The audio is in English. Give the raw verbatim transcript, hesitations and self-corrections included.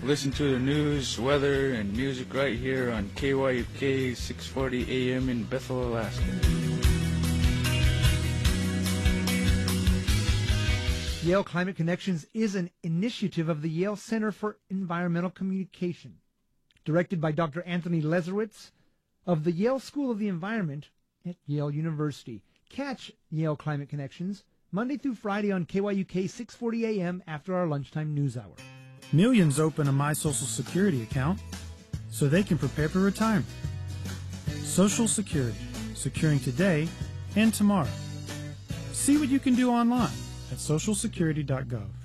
Listen to the news, weather, and music right here on K Y U K six forty A M in Bethel, Alaska. Yale Climate Connections is an initiative of the Yale Center for Environmental Communication, directed by Doctor Anthony Leserowitz of the Yale School of the Environment at Yale University. Catch Yale Climate Connections Monday through Friday on K Y U K six forty A M after our lunchtime news hour. Millions open a My Social Security account so they can prepare for retirement. Social Security, securing today and tomorrow. See what you can do online at social security dot gov.